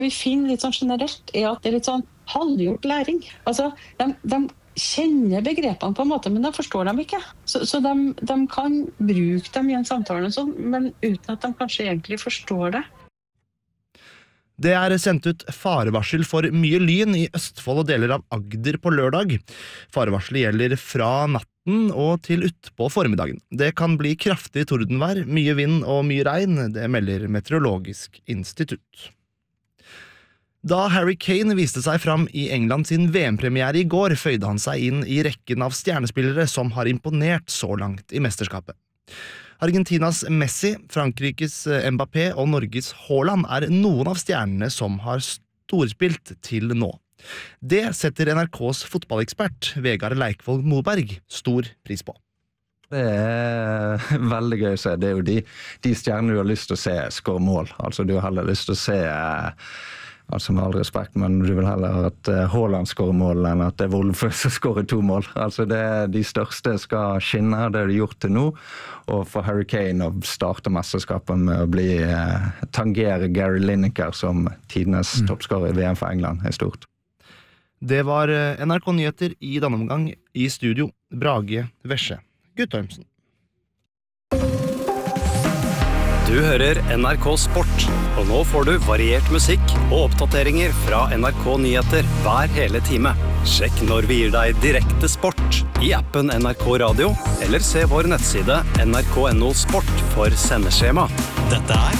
vi finner litt sånn generelt at det litt sånn halvgjort læring. Altså, de kjenner begrepene på en måte, men de forstår dem ikke. Så de kan bruke dem i en samtale og sånn, men uten at de kanskje egentlig forstår det. Det sendt ut farevarsel for mye lyn i Østfold og deler av Agder på lørdag. Farevarselet gjelder fra natten og til utpå formiddagen. Det kan bli kraftig tordenvær, mye vind og mye regn, det melder Meteorologisk institutt. Da Harry Kane viste seg fram i England sin VM-premiere i går, føyde han seg inn i rekken av stjernespillere som har imponert så langt i mesterskapet. Argentinas Messi, Frankrikes Mbappé og Norges Haaland noen av stjernene som har storspilt til nå. Det setter NRKs fotballekspert Vegard Leikvoll Moberg stor pris på. Det veldig gøy å se. Det jo de stjernene du har lyst til å se skåre mål. Altså du har heller lyst til å se altså med all respekt, men du vil heller at Haaland skårer mål enn at det Wolf skårer 2 mål. Altså de største skal skinne, det har de gjort til nå, og for Harry Kane å starte mesterskapet med å tangere Gary Lineker som tidenes toppskårer i VM for England stort. Det var NRK Nyheter i denne omgang. I studio Brage Vesje Guttormsen. Du hører NRK Sport, og nå får du variert musikk og oppdateringer fra NRK Nyheter hver hele time. Sjekk når vi gir deg direkte sport i appen NRK Radio, eller se vår nettside nrk.no sport for sendeskjema. Dette